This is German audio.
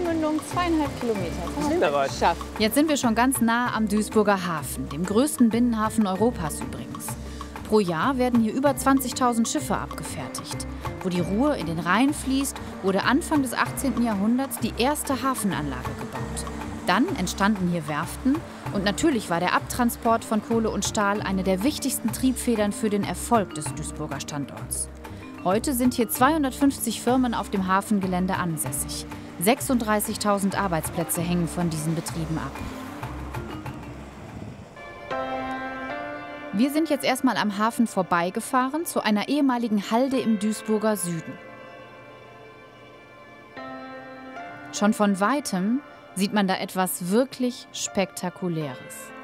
Mündung 2,5 Kilometer. Sind aber. Geschafft. Jetzt sind wir schon ganz nah am Duisburger Hafen, dem größten Binnenhafen Europas übrigens. Pro Jahr werden hier über 20.000 Schiffe abgefertigt. Wo die Ruhr in den Rhein fließt, wurde Anfang des 18. Jahrhunderts die erste Hafenanlage gebaut. Dann entstanden hier Werften und natürlich war der Abtransport von Kohle und Stahl eine der wichtigsten Triebfedern für den Erfolg des Duisburger Standorts. Heute sind hier 250 Firmen auf dem Hafengelände ansässig. 36.000 Arbeitsplätze hängen von diesen Betrieben ab. Wir sind jetzt erstmal am Hafen vorbeigefahren zu einer ehemaligen Halde im Duisburger Süden. Schon von weitem sieht man da etwas wirklich Spektakuläres.